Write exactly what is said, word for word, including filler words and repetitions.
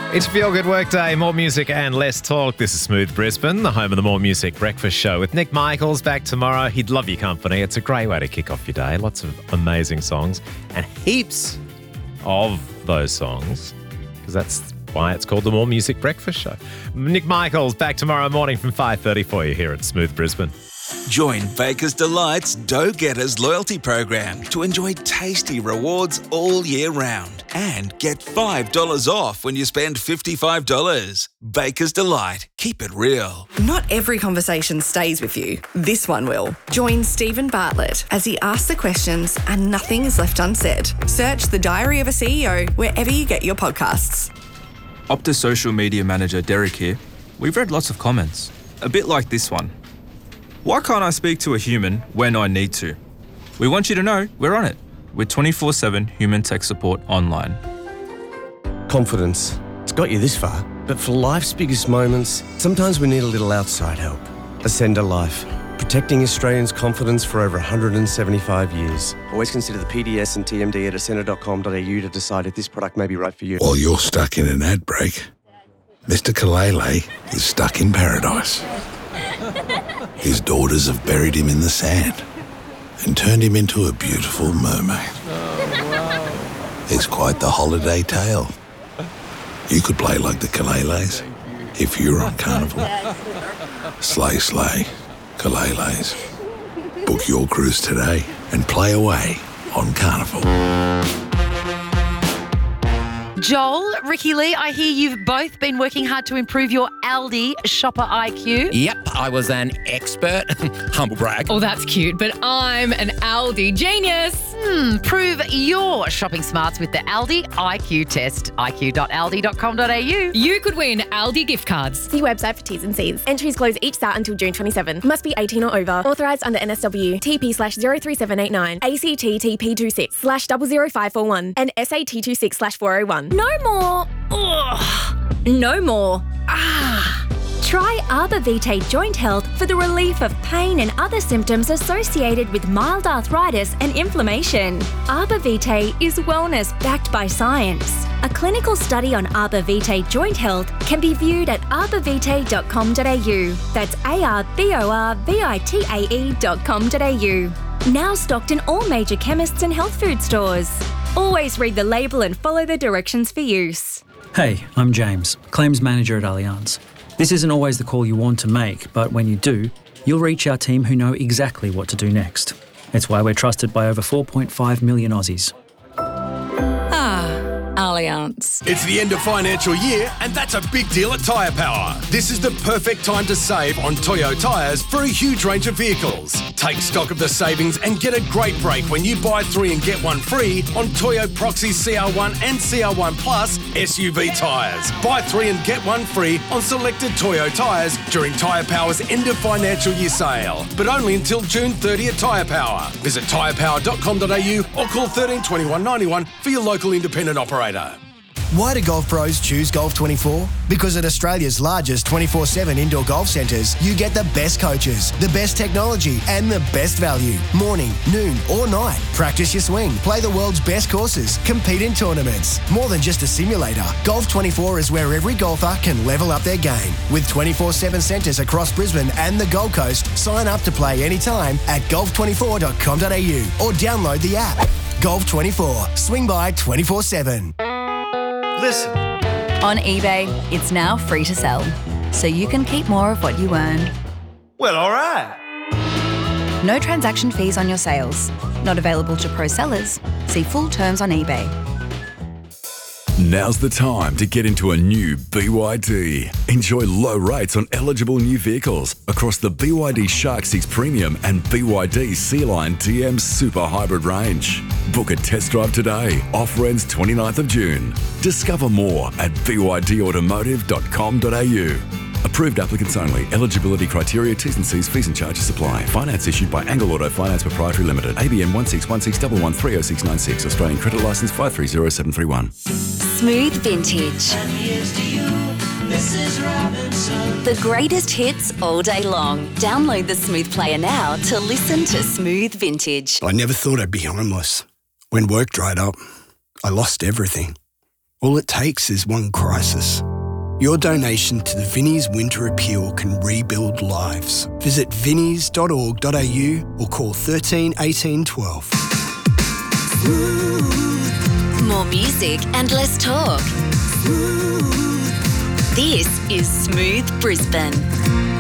It's Feel Good Workday, more music and less talk. This is Smooth Brisbane, the home of the More Music Breakfast Show with Nick Michaels back tomorrow. He'd love your company. It's a great way to kick off your day. Lots of amazing songs and heaps of those songs, because that's why it's called the More Music Breakfast Show. Nick Michaels back tomorrow morning from five thirty for you here at Smooth Brisbane. Join Baker's Delight's Dough Getters loyalty program to enjoy tasty rewards all year round and get five dollars off when you spend fifty-five dollars. Baker's Delight. Keep it real. Not every conversation stays with you. This one will. Join Stephen Bartlett as he asks the questions and nothing is left unsaid. Search The Diary of a C E O wherever you get your podcasts. Optus social media manager Derek here. We've read lots of comments, a bit like this one. Why can't I speak to a human when I need to? We want you to know we're on it with twenty-four seven human tech support online. Confidence. It's got you this far, but for life's biggest moments, sometimes we need a little outside help. Ascender Life. Protecting Australians' confidence for over one hundred seventy-five years. Always consider the P D S and T M D at ascender dot com dot a u to decide if this product may be right for you. While you're stuck in an ad break, Mister Kalele is stuck in paradise. His daughters have buried him in the sand and turned him into a beautiful mermaid. Oh, wow. It's quite the holiday tale. You could play like the Kaleles if you were on Carnival. Slay, slay, Kaleles. Book your cruise today and play away on Carnival. Joel, Ricky Lee, I hear you've both been working hard to improve your Aldi shopper I Q. Yep, I was an expert. Humble brag. Oh, that's cute, but I'm an Aldi genius. Hmm, prove your shopping smarts with the Aldi I Q test. I Q dot aldi dot com dot a u. You could win Aldi gift cards. See website for T's and C's. Entries close each start until June twenty-seventh. Must be eighteen or over. Authorised under N S W. T P slash zero three seven eight nine. A C T T P two six slash double zero five four one. And S A T two six slash four oh one. No more. Ugh. No more. Ah. Try Arbor Vitae Joint Health for the relief of pain and other symptoms associated with mild arthritis and inflammation. Arbor Vitae is wellness backed by science. A clinical study on Arbor Vitae Joint Health can be viewed at arbor vitae dot com dot a u. That's A R B O R V I T A E dot com dot a u. Now stocked in all major chemists and health food stores. Always read the label and follow the directions for use. Hey, I'm James, Claims Manager at Allianz. This isn't always the call you want to make, but when you do, you'll reach our team who know exactly what to do next. It's why we're trusted by over four point five million Aussies. Allianz. It's the end of financial year, and that's a big deal at Tyre Power. This is the perfect time to save on Toyo tyres for a huge range of vehicles. Take stock of the savings and get a great break when you buy three and get one free on Toyo Proxy C R one and C R one Plus S U V tyres. Buy three and get one free on selected Toyo tyres during Tyre Power's end of financial year sale, but only until June thirtieth at Tyre Power. Visit tyre power dot com dot a u or call thirteen twenty-one ninety-one for your local independent operator. Why do golf pros choose Golf twenty-four? Because at Australia's largest twenty-four seven indoor golf centres, you get the best coaches, the best technology and the best value. Morning, noon or night. Practice your swing, play the world's best courses, compete in tournaments. More than just a simulator, Golf twenty-four is where every golfer can level up their game. With twenty-four seven centres across Brisbane and the Gold Coast, sign up to play anytime at golf twenty-four dot com dot a u or download the app. Golf twenty-four. Swing by twenty-four seven. Listen. On eBay, it's now free to sell, so you can keep more of what you earn. Well, all right. No transaction fees on your sales. Not available to pro sellers. See full terms on eBay. Now's the time to get into a new B Y D. Enjoy low rates on eligible new vehicles across the B Y D Shark six Premium and B Y D Sea Lion D M Super Hybrid range. Book a test drive today. Offer ends twenty-ninth of June. Discover more at b y d automotive dot com dot a u. Approved applicants only. Eligibility criteria, T's and C's, fees and charges apply. Finance issued by Angle Auto Finance Proprietary Limited. A B N one six one six one one three oh six nine six. Australian Credit Licence five three zero seven three one. Smooth Vintage. The greatest hits all day long. Download the Smooth Player now to listen to Smooth Vintage. I never thought I'd be homeless. When work dried up, I lost everything. All it takes is one crisis. Your donation to the Vinnie's Winter Appeal can rebuild lives. Visit vinnies dot org dot a u or call thirteen eighteen twelve. More music and less talk. This is Smooth Brisbane.